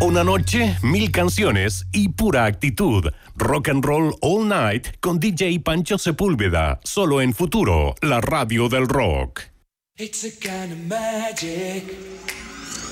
Una noche, 1000 canciones y pura actitud. Rock and Roll All Night con DJ Pancho Sepúlveda. Solo en Futuro, la radio del rock. It's a kind of magic.